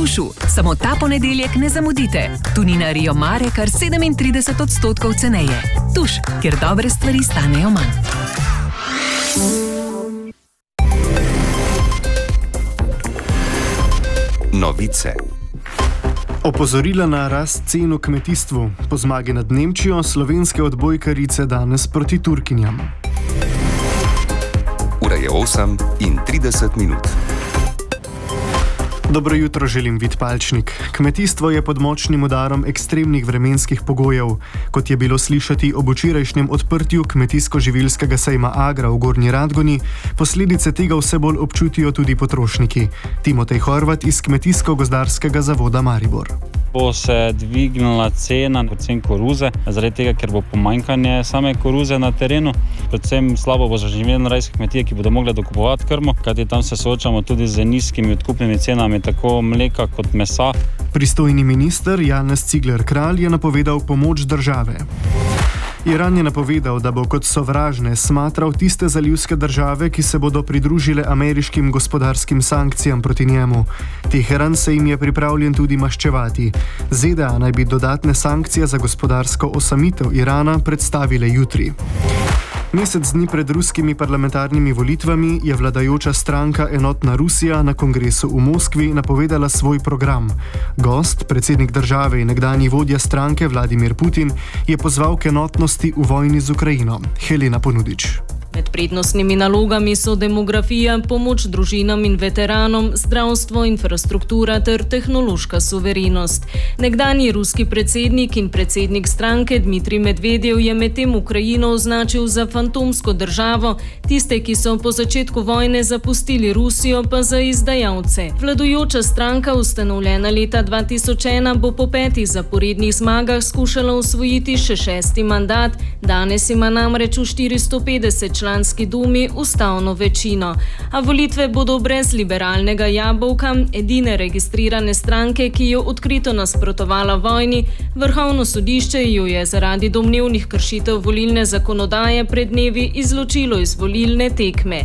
Tušu. Samo ta ponedeljek ne zamudite. Tunina Rio Mare kar 37% ceneje. Tuš, kjer dobre stvari stanejo manj. Novice. Opozorila na rast cen v kmetijstvu. Po zmagi nad Nemčijo slovenske odbojkarice danes proti Turkinjam. Ura je 8:30. Dobro jutro želim, Vid Palčnik. Kmetijstvo je pod močnim udarom ekstremnih vremenskih pogojev. Kot je bilo slišati ob včerajšnjem odprtju kmetijsko-živilskega sejma Agra v Gornji Radgoni, posledice tega vse bolj občutijo tudi potrošniki. Timotej Horvat iz Kmetijsko-gozdarskega zavoda Maribor. Bo se dvignila cena, predvsem koruze, zaradi tega, ker bo pomanjkanje same koruze na terenu. Predvsem slabo bo za živinorejske kmetije, ki bodo mogle dokupovati krmo, kajti tam se soočamo tudi z nizkimi odkupnimi cenami, tako mleka kot mesa. Pristojni minister Janez Cigler Kralj je napovedal pomoč države. Iran je napovedal, da bo kot sovražne smatral tiste zalivske države, ki se bodo pridružile ameriškim gospodarskim sankcijam proti njemu. Teheran se jim je pripravljen tudi maščevati. ZDA naj bi dodatne sankcije za gospodarsko osamitev Irana predstavile jutri. Mesec dni pred ruskimi parlamentarnimi volitvami je vladajoča stranka Enotna Rusija na kongresu v Moskvi napovedala svoj program. Gost, predsednik države in nekdanji vodja stranke Vladimir Putin, je pozval k enotnosti v vojni z Ukrajino. Helena Ponudič. Med prednostnimi nalogami so demografija, pomoč družinam in veteranom, zdravstvo, infrastruktura ter tehnološka suverenost. Nekdanji ruski predsednik in predsednik stranke Dmitrij Medvedev je medtem Ukrajino označil za fantomsko državo, tiste, ki so po začetku vojne zapustili Rusijo, pa za izdajalce. Vladajoča stranka, ustanovljena leta 2001, bo po 5 zaporednih zmagah skušala osvojiti še 6. mandat, danes ima namreč v 450 članski dumi ustavno večino. A volitve bodo brez liberalnega jabolka, edine registrirane stranke, ki jo odkrito nasprotovala vojni. Vrhovno sodišče jo je zaradi domnevnih kršitev volilne zakonodaje pred dnevi izločilo iz volilne tekme.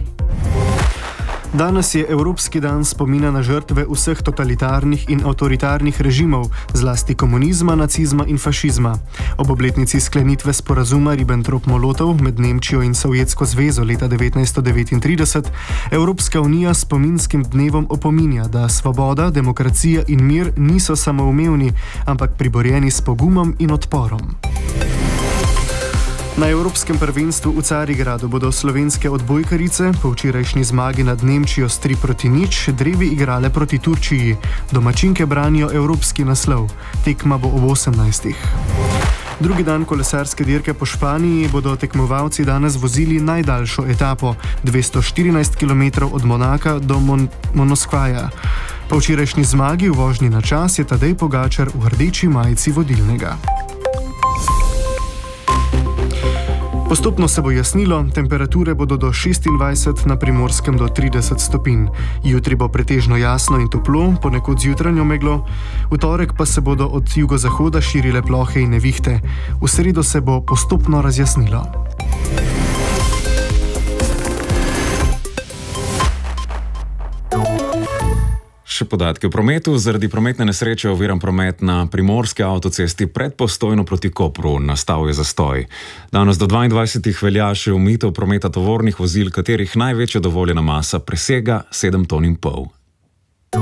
Danes je Evropski dan spomina na žrtve vseh totalitarnih in avtoritarnih režimov, zlasti komunizma, nacizma in fašizma. Ob obletnici sklenitve sporazuma Ribbentrop-Molotov med Nemčijo in Sovjetsko zvezo leta 1939, Evropska unija s spominskim dnevom opominja, da svoboda, demokracija in mir niso samoumevni, ampak priborjeni s pogumom in odporom. Na Evropskem prvenstvu v Carigradu bodo slovenske odbojkarice po včerajšnji zmagi nad Nemčijo s 3:0 drevi igrale proti Turčiji. Domačinke branijo evropski naslov. Tekma bo ob 18. Drugi dan kolesarske dirke po Španiji bodo tekmovalci danes vozili najdaljšo etapo, 214 km od Monaka do Monoskvaja. Po včerajšnji zmagi v vožnji na čas je Tadej Pogačar v rdeči majici vodilnega. Postopno se bo jasnilo, temperature bodo do 26, na Primorskem do 30 stopinj. Jutri bo pretežno jasno in toplo, ponekod z jutranjo meglo, v torek pa se bodo od jugozahoda širile plohe in nevihte. V sredo se bo postopno razjasnilo. Še podatki o prometu. Zaradi prometne nesreče oviran promet na primorski avtocesti pred Postojno proti Kopru. Nastal je zastoj. Danes do 22 velja še omejitev prometa tovornih vozil, katerih največja dovoljena masa presega 7,5 ton.